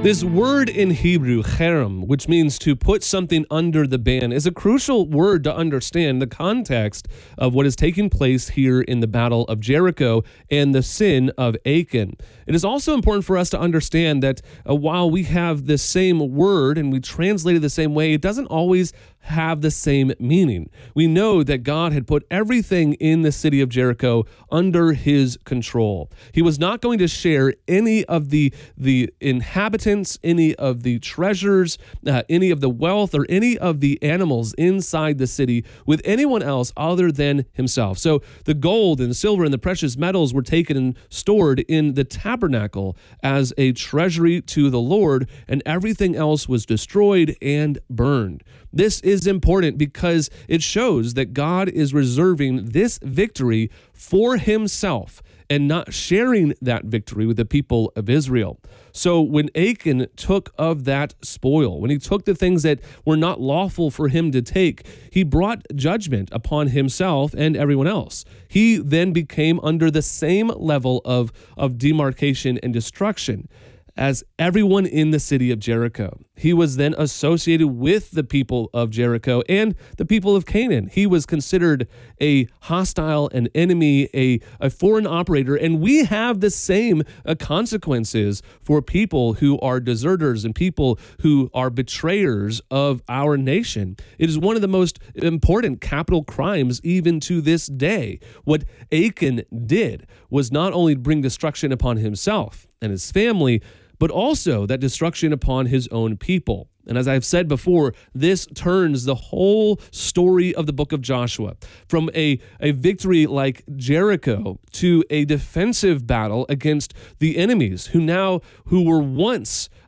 This word in Hebrew, cherem, which means to put something under the ban, is a crucial word to understand the context of what is taking place here in the Battle of Jericho and the sin of Achan. It is also important for us to understand that while we have the same word and we translate it the same way, it doesn't always have the same meaning. We know that God had put everything in the city of Jericho under his control. He was not going to share any of the inhabitants, any of the treasures, any of the wealth, or any of the animals inside the city with anyone else other than himself. So the gold and the silver and the precious metals were taken and stored in the tabernacle as a treasury to the Lord, and everything else was destroyed and burned. This is important because it shows that God is reserving this victory for himself and not sharing that victory with the people of Israel. So when Achan took of that spoil, when he took the things that were not lawful for him to take, he brought judgment upon himself and everyone else. He then became under the same level of demarcation and destruction as everyone in the city of Jericho. He was then associated with the people of Jericho and the people of Canaan. He was considered a hostile, an enemy, a foreign operator, and we have the same consequences for people who are deserters and people who are betrayers of our nation. It is one of the most important capital crimes even to this day. What Achan did was not only bring destruction upon himself and his family, but also that destruction upon his own people. And as I've said before, this turns the whole story of the book of Joshua from a victory like Jericho to a defensive battle against the enemies who were once